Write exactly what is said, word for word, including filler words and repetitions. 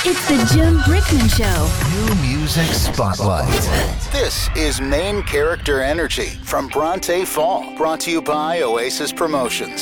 It's the Jim Brickman Show. New Music Spotlight. This is Main Character Energy from Bronte Fall, brought to you by Oasis Promotions.